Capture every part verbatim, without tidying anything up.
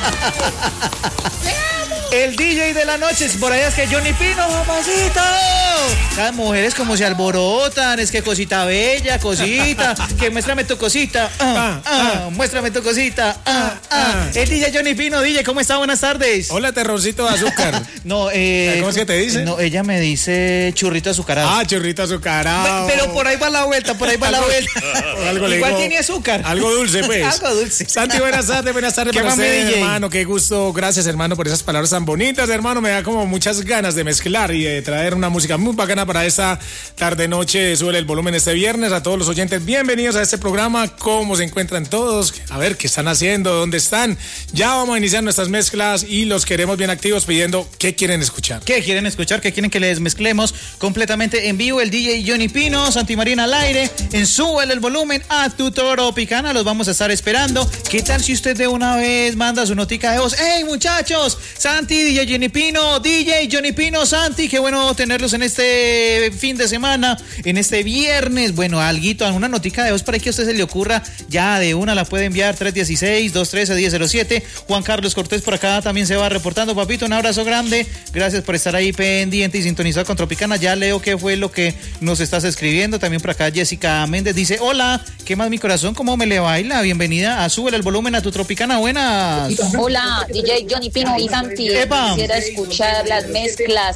El D J de la noche, por allá es que Johnny Pino, mamacita. Las mujeres como se alborotan, es que cosita bella, cosita, que muéstrame tu cosita, ah, ah, ah, muéstrame tu cosita, ah, ah. El D J Johnny Pino, D J, ¿cómo está? Buenas tardes. Hola, terrorcito de azúcar. No, eh. ¿Cómo es que te dice? No, ella me dice churrito azucarado. Ah, churrito azucarado. Pero por ahí va la vuelta, por ahí va la vuelta. Algo Igual digo, tiene azúcar. Algo dulce, pues. Algo dulce. Santi, buenas tardes, buenas tardes para usted, hermano. Qué gusto, gracias, hermano, por esas palabras tan bonitas, hermano. Me da como muchas ganas de mezclar y de traer una música muy bacana para esta tarde-noche. Sube el volumen este viernes. A todos los oyentes, bienvenidos a este programa. ¿Cómo se encuentran todos? A ver, ¿qué están haciendo? ¿Dónde están? Ya vamos a iniciar nuestras mezclas y los queremos bien activos pidiendo qué quieren escuchar. ¿Qué quieren escuchar? ¿Qué quieren que les mezclemos completamente en vivo? El D J Johnny Pino, Santi Marina al aire, en Súbele el volumen a tu Tropicana. Los vamos a estar esperando. ¿Qué tal si usted de una vez manda su notica de voz? ¡Hey, muchachos! Santi, D J Johnny Pino, D J Johnny Pino, Santi, qué bueno tenerlos en este fin de semana, en este viernes. Bueno, alguito, alguna notica de voz para que a usted se le ocurra, ya de una la puede enviar, tres uno seis, dos uno tres, uno cero cero siete. Juan Carlos Cortés por acá también se va reportando. Papito, un abrazo grande, gracias por estar ahí pendiente y sintonizado con Tropicana. Ya leo qué fue lo que nos estás escribiendo. También por acá Jessica Méndez dice, hola, ¿qué más mi corazón? ¿Cómo me le baila? Bienvenida a Súbele el volumen a tu Tropicana. Buenas. Hola, D J Johnny Pino y Santi. Epa. Quisiera escuchar las mezclas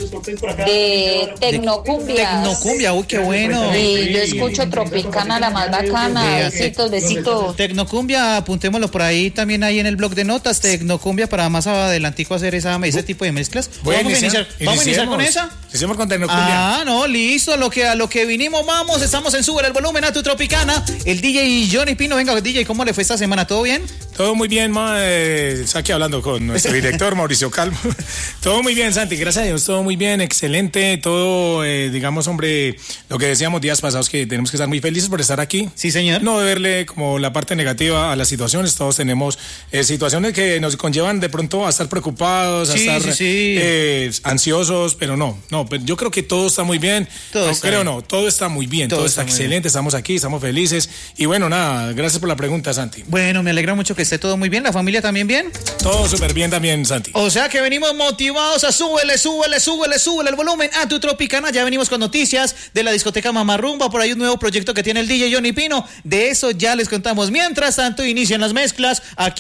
de Tecnocumbias. Tecnocumbia, uy, qué bueno. Y yo escucho Tropicana, la más bacana. Besitos, besitos. Tecnocumbia, apuntémoslo por ahí también ahí en el blog de notas. Tecnocumbia para más adelantico hacer esa, ese tipo de mezclas. Voy Vamos a iniciar, iniciar, vamos a iniciar con esa. Iniciamos con Tecnocumbia. Ah, no, listo, lo que, a lo que vinimos vamos. Estamos en Súbele el volumen a tu Tropicana. El D J Johnny Pino, venga, D J, ¿cómo le fue esta semana? ¿Todo bien? Todo muy bien, ma, eh, aquí hablando con nuestro director Mauricio Calvo. Todo muy bien, Santi, gracias a Dios, todo muy bien, excelente, todo, eh, digamos, hombre, lo que decíamos días pasados, que tenemos que estar muy felices por estar aquí. Sí, señor. No de verle como la parte negativa a las situaciones, todos tenemos eh, situaciones que nos conllevan de pronto a estar preocupados, sí, a estar sí, sí. Eh, ansiosos, pero no, no, pero yo creo que todo está muy bien, todo no está creo bien. no, todo está muy bien, todo, todo está, está excelente, bien. Estamos aquí, estamos felices, y bueno, nada, gracias por la pregunta, Santi. Bueno, me alegra mucho que esté todo muy bien, ¿la familia también bien? Todo súper bien también, Santi. O sea que venimos motivados a súbele, súbele, súbele, súbele el volumen a tu Tropicana. Ya venimos con noticias de la discoteca Mamarrumba, por ahí un nuevo proyecto que tiene el D J Johnny Pino. De eso ya les contamos. Mientras tanto, inician las mezclas aquí.